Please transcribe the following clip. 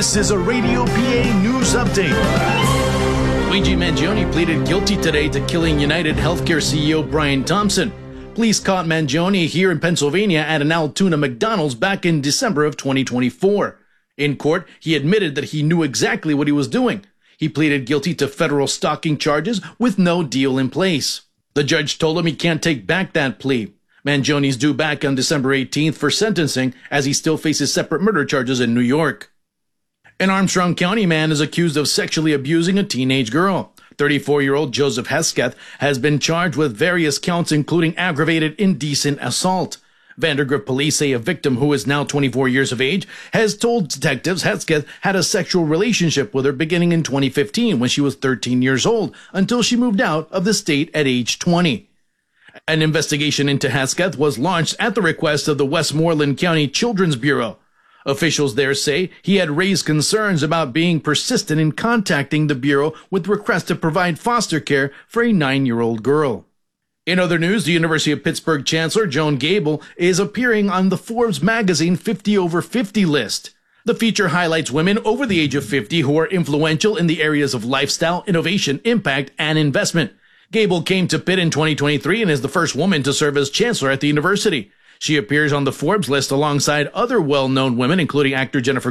This is a Radio PA news update. Luigi Mangione pleaded guilty today to killing United Healthcare CEO Brian Thompson. Police caught Mangione here in Pennsylvania at an Altoona McDonald's back in December of 2024. In court, he admitted that he knew exactly what he was doing. He pleaded guilty to federal stalking charges with no deal in place. The judge told him he can't take back that plea. Mangione's due back on December 18th for sentencing, as he still faces separate murder charges in New York. An Armstrong County man is accused of sexually abusing a teenage girl. 34-year-old Joseph Hesketh has been charged with various counts, including aggravated indecent assault. Vandergrift police say a victim, who is now 24 years of age, has told detectives Hesketh had a sexual relationship with her beginning in 2015 when she was 13 years old, until she moved out of the state at age 20. An investigation into Hesketh was launched at the request of the Westmoreland County Children's Bureau. Officials there say he had raised concerns about being persistent in contacting the Bureau with requests to provide foster care for a 9-year-old girl. In other news, the University of Pittsburgh Chancellor Joan Gable is appearing on the Forbes magazine 50 over 50 list. The feature highlights women over the age of 50 who are influential in the areas of lifestyle, innovation, impact, and investment. Gable came to Pitt in 2023 and is the first woman to serve as chancellor at the university. She appears on the Forbes list alongside other well-known women, including actor Jennifer